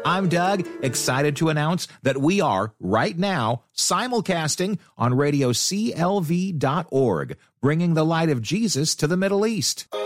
I'm Doug, excited to announce that we are, right now, simulcasting on radioclv.org, bringing the light of Jesus to the Middle East.